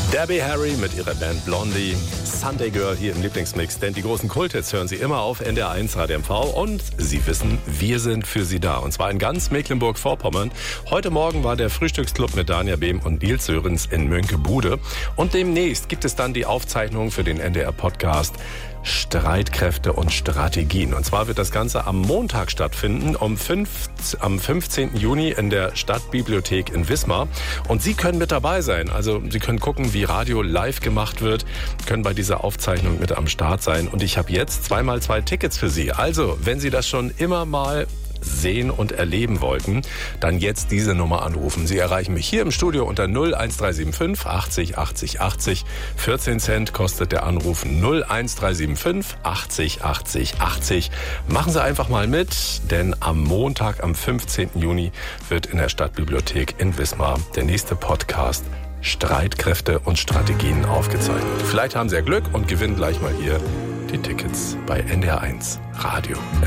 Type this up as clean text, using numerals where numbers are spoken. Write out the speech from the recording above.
Debbie Harry mit ihrer Band Blondie, Sunday Girl hier im Lieblingsmix, denn die großen Kulthits hören Sie immer auf NDR1 Radio MV und Sie wissen, wir sind für Sie da. Und zwar in ganz Mecklenburg-Vorpommern. Heute Morgen war der Frühstücksclub mit Dania Behm und Nils Sörens in Mönckebude. Und demnächst gibt es dann die Aufzeichnung für den NDR-Podcast Streitkräfte und Strategien. Und zwar wird das Ganze am Montag stattfinden, am 15. Juni in der Stadtbibliothek in Wismar. Und Sie können mit dabei sein. Also Sie können gucken, wie Radio live gemacht wird, können bei dieser Aufzeichnung mit am Start sein. Und ich habe jetzt 2x2 Tickets für Sie. Also, wenn Sie das schon immer mal sehen und erleben wollten, dann jetzt diese Nummer anrufen. Sie erreichen mich hier im Studio unter 01375 80 80 80. 14 Cent kostet der Anruf. 01375 80 80 80. Machen Sie einfach mal mit, denn am Montag, am 15. Juni wird in der Stadtbibliothek in Wismar der nächste Podcast Streitkräfte und Strategien aufgezeichnet. Vielleicht haben Sie ja Glück und gewinnen gleich mal hier die Tickets bei NDR1 Radio